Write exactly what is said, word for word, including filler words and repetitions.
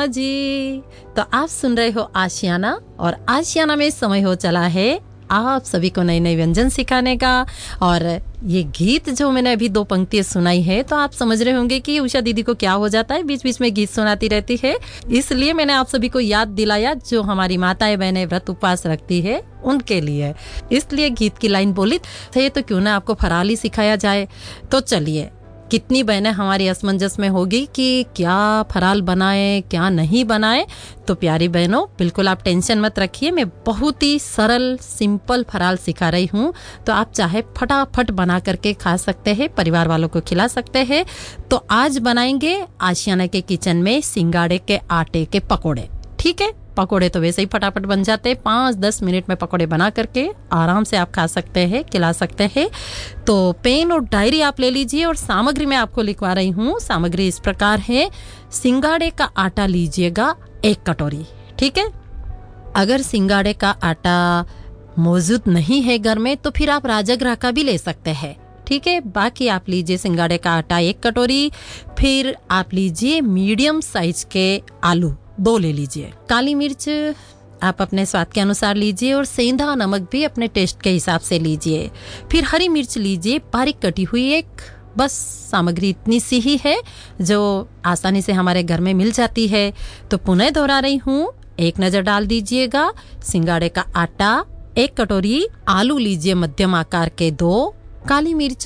जी। तो आप सुन रहे हो आशियाना और आशियाना में समय हो चला है आप सभी को नए नए व्यंजन सिखाने का। और ये गीत जो मैंने अभी दो पंक्तियां सुनाई है तो आप समझ रहे होंगे कि उषा दीदी को क्या हो जाता है, बीच बीच में गीत सुनाती रहती है। इसलिए मैंने आप सभी को याद दिलाया जो हमारी माताएं बहनें व्रत उपवास रखती है उनके लिए, इसलिए गीत की लाइन बोली थे तो क्यों ना आपको फराली सिखाया जाए। तो चलिए, कितनी बहनें हमारी असमंजस में होगी कि क्या फराल बनाए क्या नहीं बनाए। तो प्यारी बहनों, बिल्कुल आप टेंशन मत रखिए, मैं बहुत ही सरल सिंपल फराल सिखा रही हूँ। तो आप चाहे फटाफट बना करके खा सकते हैं, परिवार वालों को खिला सकते हैं। तो आज बनाएंगे आशियाना के किचन में सिंगाड़े के आटे के पकोड़े। ठीक है, पकोड़े तो वैसे ही फटाफट बन जाते हैं, पाँच दस मिनट में पकोड़े बना करके आराम से आप खा सकते हैं, खिला सकते हैं। तो पेन और डायरी आप ले लीजिए और सामग्री मैं आपको लिखवा रही हूँ। सामग्री इस प्रकार है, सिंगाड़े का आटा लीजिएगा एक कटोरी। ठीक है, अगर सिंगाड़े का आटा मौजूद नहीं है घर में तो फिर आप राजगरा का भी ले सकते हैं। ठीक है, बाकी आप लीजिए सिंगाड़े का आटा एक कटोरी। फिर आप लीजिए मीडियम साइज के आलू दो ले लीजिए। काली मिर्च आप अपने स्वाद के अनुसार लीजिए और सेंधा नमक भी अपने टेस्ट के हिसाब से लीजिए। फिर हरी मिर्च लीजिए बारीक कटी हुई एक। बस सामग्री इतनी सी ही है जो आसानी से हमारे घर में मिल जाती है। तो पुनः दोहरा रही हूँ, एक नजर डाल दीजिएगा। सिंगाड़े का आटा एक कटोरी, आलू लीजिए मध्यम आकार के दो, काली मिर्च